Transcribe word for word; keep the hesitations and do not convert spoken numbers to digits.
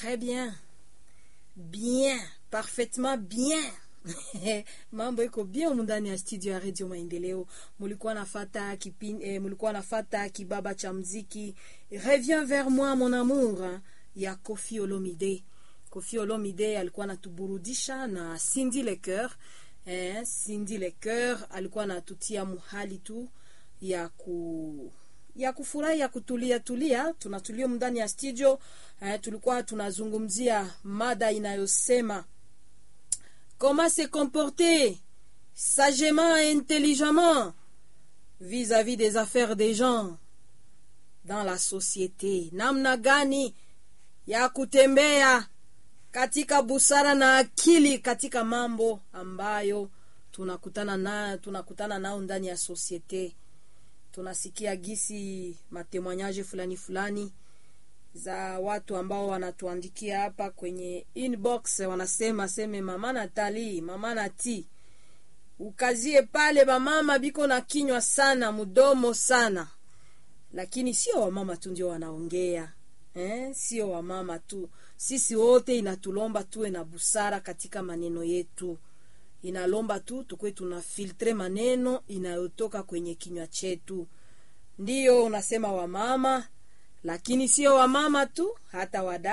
Très bien. Bien. Parfaitement bien. Mambo iko bien ndani ya studio ya Radio Maendeleo. Mulikuwa nafata kipin eh, mulikuwa nafata kibaba cha muziki Reviens vers moi mon amour ya Koffi Olomide. Koffi Olomide alikuwa anatuburudisha na Cindy Lecoeur. Eh, Cindy Lecoeur alikuwa anatutia muhali tu ya ku ya kufurahi ya kutulia tulia. Tunatulia ndani ya studio. Eh, tulikuwa tunazungumzia mada inayosema comment se comporter sagement et intelligemment vis-à-vis des affaires des gens dans la société. Namna gani ya kutembea katika busara na akili katika mambo ambayo tunakutana na tunakutana nao ndani ya societe. Tunasikia gisi matemoignage fulani fulani za watu ambao wanatuandikia hapa kwenye inbox, wanasema seme mama Natali, mama Nati, ukazie pale ba mama biko na kinywa sana, mudomo sana. Lakini sio wa mama tu ndio wanaongea. Eh, sio wa mama tu. Sisi wote inatulomba tuwe na busara katika maneno yetu. Inalomba tu tukwe tunafiltre maneno inayotoka kwenye kinywa chetu. Ndio unasema wa mama, lakini sio wa mama tu, hata wada